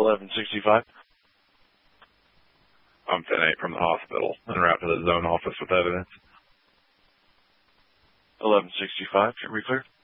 1165. I'm 10-8 from the hospital, en route to the zone office with evidence. 1165, should we clear?